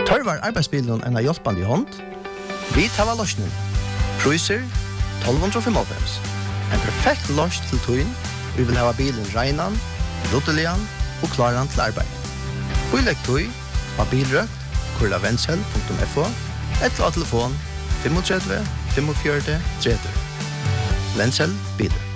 Tørvar arbeidsbilen en hjelpende hånd? Vi tar løsningen. Priser 1295. En perfekt løs til tøyen. Vi vil ha bilen regnen, luttelian og klaren til arbeid. Bilegg tøy av bilrøkt, kurlavensel.fo, eller av telefon 35 45 30. Vensel bilen.